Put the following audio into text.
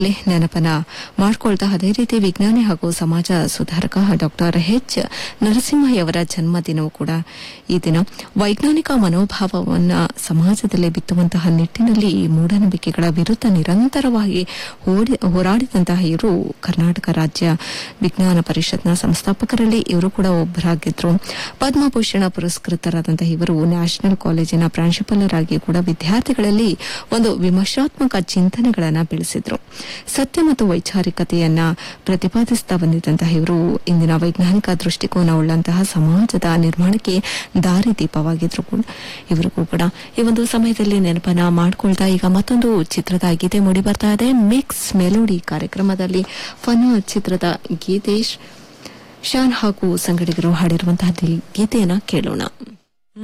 ನೆನಪನ್ನ ಮಾಡಿಕೊಳ್ತಾ ಅದೇ ರೀತಿ ವಿಜ್ಞಾನಿ ಹಾಗೂ ಸಮಾಜ ಸುಧಾರಕ ಡಾಕ್ಟರ್ ಎಚ್ ನರಸಿಂಹಯ್ಯವರ ಜನ್ಮದಿನವೂ ಕೂಡ ಈ ದಿನ. ವೈಜ್ಞಾನಿಕ ಮನೋಭಾವವನ್ನು ಸಮಾಜದಲ್ಲಿ ಬಿತ್ತುವಂತಹ ನಿಟ್ಟಿನಲ್ಲಿ ಈ ಮೂಢನಂಬಿಕೆಗಳ ವಿರುದ್ಧ ನಿರಂತರವಾಗಿ ಹೋರಾಡಿದಂತಹ ಇವರು ಕರ್ನಾಟಕ ರಾಜ್ಯ ವಿಜ್ಞಾನ ಪರಿಷತ್ನ ಸಂಸ್ಥಾಪಕರಲ್ಲಿ ಇವರು ಕೂಡ ಒಬ್ಬರಾಗಿದ್ರು. ಪದ್ಮಭೂಷಣ ಪುರಸ್ಕೃತರಾದಂತಹ ಇವರು ನ್ಯಾಷನಲ್ ಕಾಲೇಜಿನ ಪ್ರಾಂಶುಪಾಲರಾಗಿ ಕೂಡ ವಿದ್ಯಾರ್ಥಿಗಳಲ್ಲಿ ಒಂದು ವಿಮರ್ಶಾತ್ಮಕ ಚಿಂತನೆಗಳನ್ನು ಬೆಳೆಸಿದ್ರು. ಸತ್ಯ ಮತ್ತು ವೈಚಾರಿಕತೆಯನ್ನ ಪ್ರತಿಪಾದಿಸುತ್ತಾ ಬಂದಿದ್ದಂತಹ ಇವರು ಇಂದಿನ ವೈಜ್ಞಾನಿಕ ದೃಷ್ಟಿಕೋನವುಳ್ಳಂತಹ ಸಮಾಜದ ನಿರ್ಮಾಣಕ್ಕೆ ದಾರಿದೀಪವಾಗಿದ್ರು. ಇವರಿಗೂ ಕೂಡ ಈ ಒಂದು ಸಮಯದಲ್ಲಿ ನೆನಪನ್ನ ಮಾಡಿಕೊಳ್ತಾ ಈಗ ಮತ್ತೊಂದು ಚಿತ್ರದ ಗೀತೆ ಮೂಡಿ ಬರ್ತಾ ಇದೆ. ಮಿಕ್ಸ್ ಮೆಲೋಡಿ ಕಾರ್ಯಕ್ರಮದಲ್ಲಿ ಫನ್ ಚಿತ್ರದ ಗೀತೆ ಶಾನ್ ಹಾಗೂ ಸಂಗಡಿಗರು ಹಾಡಿರುವಂತಹ ಗೀತೆಯನ್ನ ಕೇಳೋಣ.